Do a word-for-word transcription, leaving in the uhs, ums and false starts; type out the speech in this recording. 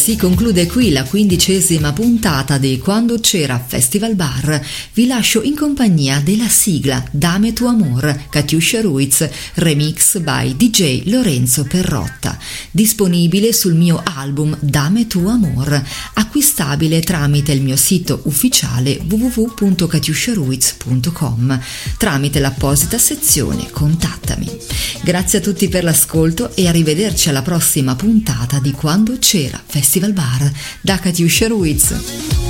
Si conclude qui la quindicesima puntata di Quando c'era Festival Bar. Vi lascio in compagnia della sigla Dame tu amor, Katiuscia Ruiz, remix by D J Lorenzo Perrotta, disponibile sul mio album Dame tu amor, acquistabile tramite il mio sito ufficiale w w w punto katiuscia ruiz punto com, tramite l'apposita sezione Contattami. Grazie a tutti per l'ascolto e arrivederci alla prossima puntata di Quando c'era Festival Bar da Katiuscia Ruiz.